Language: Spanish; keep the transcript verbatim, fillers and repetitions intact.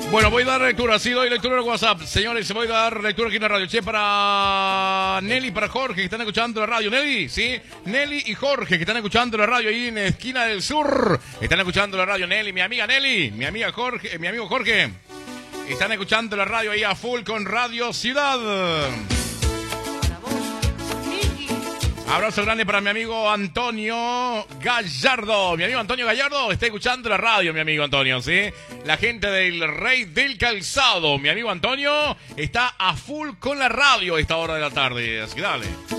Bueno, voy a dar lectura, sí, doy lectura en WhatsApp. Señores, voy a dar lectura aquí en la radio. Che, para Nelly, para Jorge, que están escuchando la radio. Nelly, sí, Nelly y Jorge, que están escuchando la radio ahí en la esquina del sur. Están escuchando la radio, Nelly, mi amiga Nelly, mi amiga Jorge, eh, mi amigo Jorge. Están escuchando la radio ahí a full con Radio Ciudad. Abrazo grande para mi amigo Antonio Gallardo. Mi amigo Antonio Gallardo está escuchando la radio, mi amigo Antonio, ¿sí? La gente del Rey del Calzado. Mi amigo Antonio está a full con la radio a esta hora de la tarde. Así que dale.